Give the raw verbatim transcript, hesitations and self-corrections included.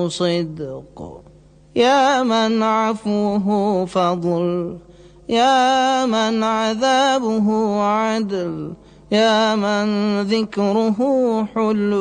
صدق، يا من عفوه فضل، يا من عذابه عدل، يا من ذكره حل.